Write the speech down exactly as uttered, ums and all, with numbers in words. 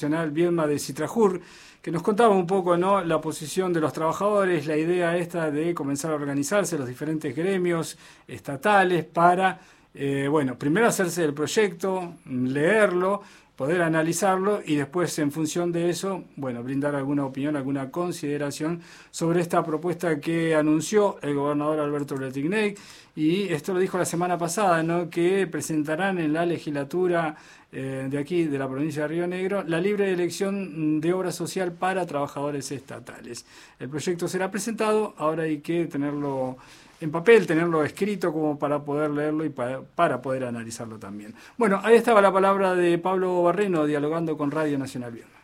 Nacional Viedma de Citrajur, que nos contaba un poco, ¿no?, la posición de los trabajadores, la idea esta de comenzar a organizarse los diferentes gremios estatales para, eh, bueno, primero hacerse el proyecto, leerlo, poder analizarlo y después, en función de eso, bueno, brindar alguna opinión, alguna consideración sobre esta propuesta que anunció el gobernador Alberto Retignac. Y esto lo dijo la semana pasada, ¿no?, que presentarán en la legislatura eh, de aquí, de la provincia de Río Negro, la libre elección de obra social para trabajadores estatales. El proyecto será presentado, ahora hay que tenerlo en papel, tenerlo escrito como para poder leerlo y para, para poder analizarlo también. Bueno, ahí estaba la palabra de Pablo Barreno dialogando con Radio Nacional Viedma.